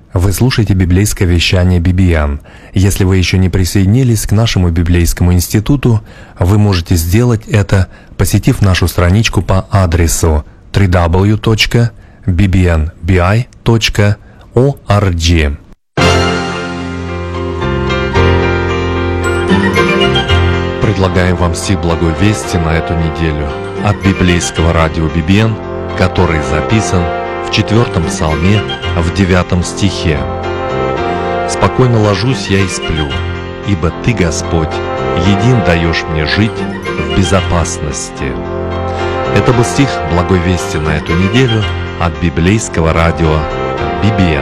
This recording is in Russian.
Вы слушаете библейское вещание BBN. Если вы еще не присоединились к нашему библейскому институту, вы можете сделать это, посетив нашу страничку по адресу www.bbnbi.org. Предлагаем вам стих благой вести на эту неделю от библейского радио BBN, который записан в 4 псалме, в 9 стихе. «Спокойно ложусь я и сплю, ибо Ты, Господь, един даешь мне жить в безопасности». Это был стих благой вести на эту неделю от библейского радио BBN.